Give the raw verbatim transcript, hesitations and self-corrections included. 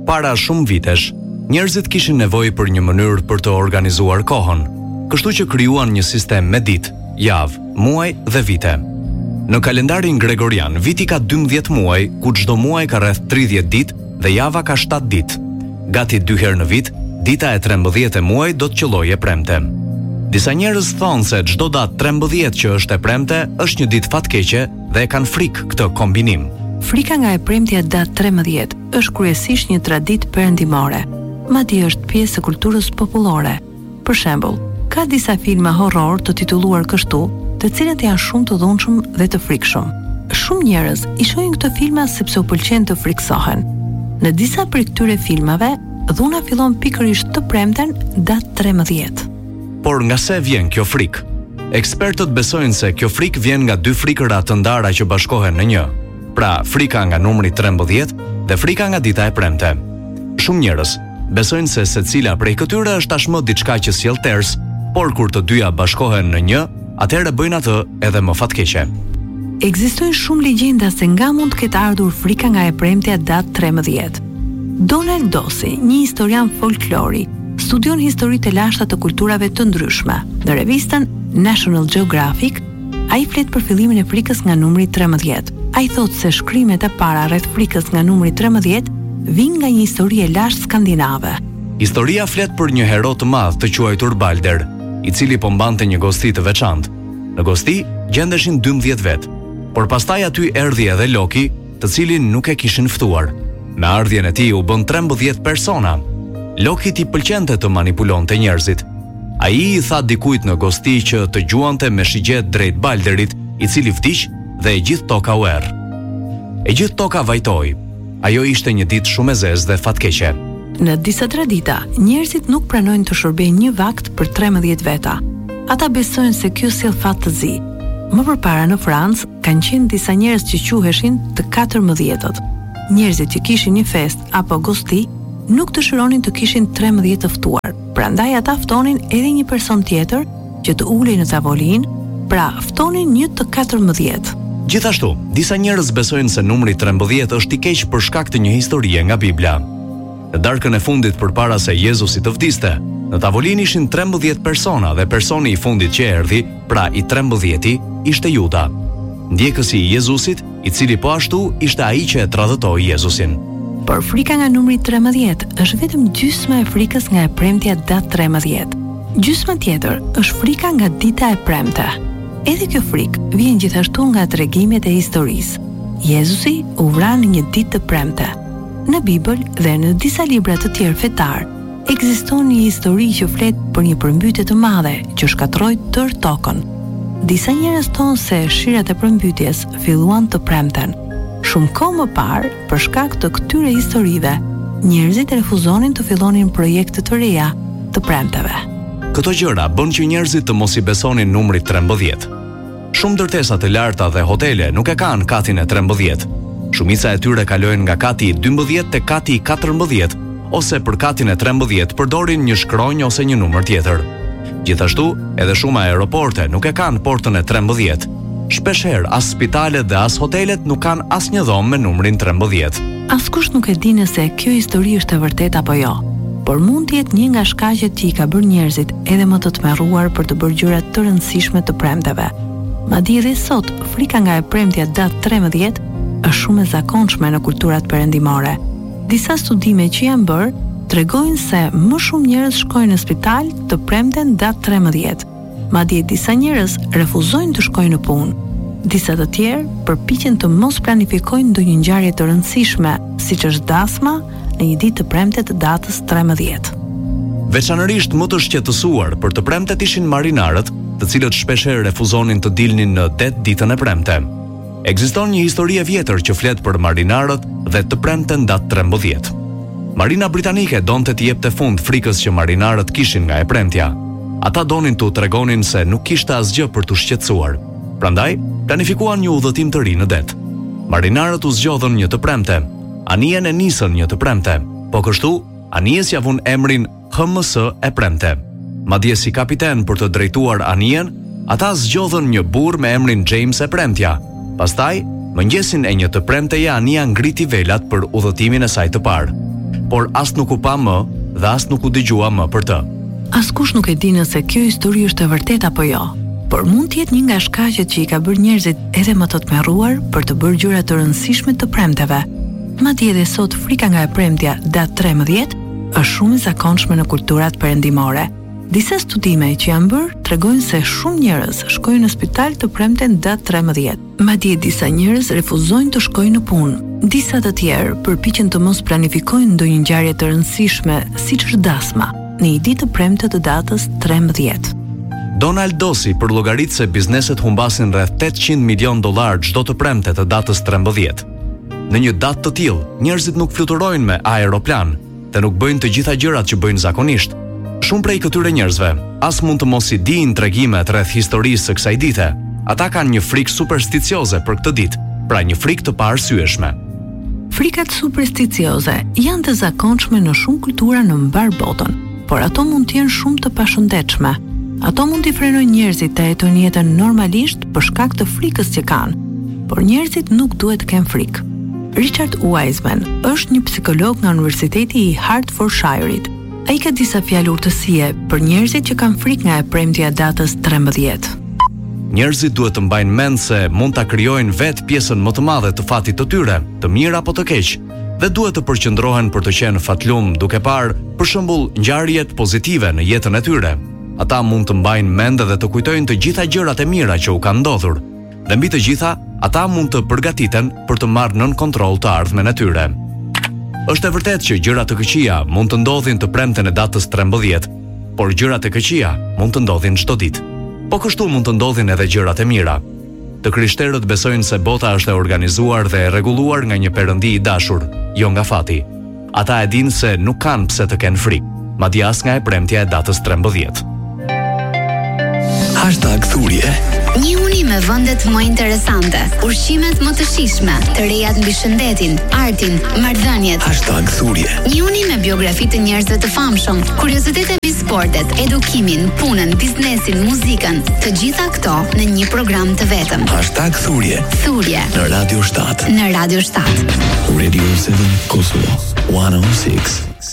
Përpara shumë vitesh, njerëzit kishin nevojë për një mënyrë për të organizuar kohën, kështu që krijuan një sistem me ditë, javë, muaj dhe vite. Në kalendarin gregorian, viti ka dymbëdhjetë muaj, ku çdo muaj ka rreth tridhjetë ditë dhe java ka shtatë ditë. Gati dy herë në vit, dita e trembëdhjetë e muaj do të qellojë premte. Disa njerëz thonë se çdo datë trembëdhjetë që është e premte është një ditë fatkeqe dhe e kanë frikë këtë kombinim. Frika nga e premtja datë trembëdhjetë është kryesisht një traditë perëndimore, madje është pjesë e kulturës popullore. Për shembull, ka disa filma horror të titulluar kështu, të cilat janë shumë të dhunshëm dhe të frikshëm. Shumë njerëz i shohin këto filma sepse u pëlqen të friksohen. Në disa prej këtyre filmave, dhuna fillon pikërisht të premten datë trembëdhjetë. Por nga se vjen kjo frikë? Ekspertët besojnë se kjo frikë vjen nga dy frikëra të ndara që bashkohen në një. Pra, frika nga numri trembëdhjetë dhe frika nga dita e premte. Shumë njerëz besojnë se secila prej këtyre është tashmë diçka që sjell ters, por kur të dyja bashkohen në një, atëherë bëjnë atë edhe më fatkeqe. Ekzistojnë shumë legjenda se nga mund të ketë ardhur frika nga e premtja datë trembëdhjetë. Donald Dossi, një historian folklori, studion historitë e lashta të kulturave të ndryshme. Në revistën National Geographic, ai flet për fillimin e frikës nga numri trembëdhjetë. Ai thotë se shkrimet e para rreth frikës nga numri trembëdhjetë vijnë nga një histori e lashtë skandinave. Historia flet për një hero të madh të quajtur Balder, i cili po mbante një gosti të veçantë. Në gosti gjendeshin dymbëdhjetë vetë, por pastaj aty erdhi edhe Loki, të cilin nuk e kishin ftuar. Me ardhjen e tij u bën trembëdhjetë persona. Loki i pëlqente të manipulonte njerëzit. Ai i tha dikujt në gosti që të gjuante me shigjet drejt Balderit, i cili vdiq dhe e gjithë toka u err. E gjithë toka vajtoi. Ajo ishte një ditë shumë e zezë dhe fatkeqe. Në disa tradita, njerëzit nuk pranojnë të shërbejnë një vakt për trembëdhjetë veta. Ata besojnë se kjo sjell fat të zi. Më përpara në Francë kanë qenë disa njerëz që quheshin të katërmbëdhjetët. Njerëzit që kishin një fest apo gosti nuk dëshironin të kishin trembëdhjetë të ftuar. Prandaj ata ftonin edhe një person tjetër që të ulej në tavolinë, pra ftonin një të katërmbëdhjetë. Gjithashtu, disa njerëz besojnë se numri trembëdhjetë është i keq për shkak të një historie nga Bibla. Në darkën e fundit përpara se Jezusi të vdiste, në tavolinë ishin trembëdhjetë persona dhe personi i fundit që erdhi, pra i trembëdhjeti, ishte Juda, ndjekësi i Jezusit, i cili po ashtu ishte ai që e tradhtoi Jezusin. Por frika nga numri trembëdhjetë është vetëm gjysma e frikës nga e premtja datë trembëdhjetë. Gjysma tjetër është frika nga dita e premte. Edhe kjo frikë vjen gjithashtu nga tregimet e historisë. Jezusi u vra në një ditë të premte. Në Bibël dhe në disa libra të tjerë fetar, ekziston një histori që flet për një përmbytje të madhe që shkatroi tërë tokën. Disa njerëz thonë se shirat e përmbytjes filluan të premten. Shumë kohë më parë, për shkak të këtyre historive, njerëzit refuzonin të fillonin projekte të reja të premteve. Këto gjëra bën që njerëzit të mos i besonin numrit trembëdhjetë. Shumë ndërtesa të larta dhe hotele nuk e kanë katin e trembëdhjetë. Shumica e tyre kalojnë nga kati i dymbëdhjetë te kati i katërmbëdhjetë, ose për katin e trembëdhjetë përdorin një shkronjë ose një numër tjetër. Gjithashtu, edhe shumë aeroporte nuk e kanë portën e trembëdhjetë. Shpeshherë as spitalet dhe as hotelet nuk kanë asnjë dhomë me numrin trembëdhjetë. Askush nuk e di nëse kjo histori është e vërtetë apo jo, por mund të jetë një nga shkaqet që i ka bërë njerëzit edhe më të tmerruar për të bërë gjëra të rëndësishme të premteve. Madje edhe sot, frika nga e premtja datë trembëdhjetë është shumë e zakonshme në kulturat perëndimore. Disa studime që janë bërë tregojnë se më shumë njerëz shkojnë në spital të premten datë trembëdhjetë. Madje disa njerëz refuzojnë të shkojnë në punë. Disa të tjerë përpiqen të mos planifikojnë ndonjë ngjarje të rëndësishme, siç është dasma, në një ditë të premte të datës trembëdhjetë. Veçanërisht më të shqetësuar për të premtet ishin marinarët, të cilët shpeshherë refuzonin të dilnin në det ditën e premte. Ekziston një histori e vjetër që flet për marinarët dhe të premten datë trembëdhjetë. Marina britanike donte të jepte fund frikës që marinarët kishin nga e premtja. Ata donin të tregonin se nuk kishte asgjë për të shqetësuar. Prandaj, planifikuan një udhëtim të ri në det. Marinarët u zgjodhën një të premte. Anijen e nisën një të premte, po kështu, anijes ja vun emrin H M S e premte. Madje si kapiten për të drejtuar anijen, ata zgjodhën një burr me emrin James e premtja. Pastaj, mëngjesin e një të premteje ania ngriti velat për udhëtimin e saj të parë. por as nuk u pa më dhe as nuk u dëgjua më për të. Askush nuk e di nëse kjo histori është e vërtetë apo jo, por mund të jetë një nga shkaqet që i ka bërë njerëzit edhe më të tmerruar për të bërë gjëra të rëndësishme të premteve. Madje edhe sot frika nga e premtja datë tremëdhjetë është shumë e zakonshme në kulturat perëndimore. Disa studime që janë bërë tregojnë se shumë njerëz shkojnë në spital të premten datë tremëdhjetë. Madje disa njerëz refuzojnë të shkojnë në punë. Disa të tjerë përpiqen të mos planifikojnë ndonjë ngjarje të rëndësishme, siç është dasma, në një ditë të premte të datës tremëdhjetë. Donald Dosi përllogaritë se bizneset humbasin rreth tetëqind milion dollar çdo të premte të datës trembëdhjetë. Në një datë të tillë, njerëzit nuk fluturojnë me aeroplan dhe nuk bëjnë të gjitha gjërat që bëjnë zakonisht. Shumë prej këtyre njerëzve as mund të mos i dinë tregimet rreth historisë së kësaj dite. Ata kanë një frikë supersticioze për këtë ditë, pra një frikë të paarsyeshme. Frikat supersticioze janë të zakonshme në shumë kultura në mbar botën, por ato mund të jenë shumë të pashëndetshme. Ato mund t'i frenojnë njerëzit të jetojnë jetën normalisht për shkak të frikës që kanë, por njerëzit nuk duhet të kenë frikë. Richard Wiseman është një psikolog nga Universiteti i Hertfordshire-it. Ai ka disa fjalë urtësie për njerëzit që kanë frikë nga e premtja datës trembëdhjetë. Njerëzit duhet të mbajnë mend se mund ta krijojnë vetë pjesën më të madhe të fatit të tyre, të mirë apo të keq, dhe duhet të përqendrohen për të qenë fatlum duke parë, për shembull, ngjarjet pozitive në jetën e tyre. Ata mund të mbajnë mend dhe të kujtojnë të gjitha gjërat e mira që u kanë ndodhur. Dhe mbi të gjitha, ata mund të përgatiten për të marrë nën kontroll të ardhmen e tyre. Është e vërtetë që gjërat të këqija mund të ndodhin të premten e datës trembëdhjetë, por gjërat e këqija mund të ndodhin çdo ditë. Po kështu mund të ndodhin edhe gjërat e mira. Të krishterët besojnë se bota është e organizuar dhe e rregulluar nga një perëndi i dashur, jo nga fati. Ata e dinë se nuk kanë pse të kenë frikë, madje as nga e premtja e datës trembëdhjetë. Hashtag thurje. Një uni me vendet më interesante, ushqimet më të shijshme, të rejat mbi shëndetin, artin, marrëdhëniet. Hashtag thurje. Një uni me biografi të njerëzve të famshëm, kuriozitete mbi sportet, edukimin, punën, biznesin, muzikën, të gjitha këto në një program të vetëm. Hashtag thurje. Thurje. Në Radio shtat. Në Radio shtat. Radio seven Kosovo one oh six.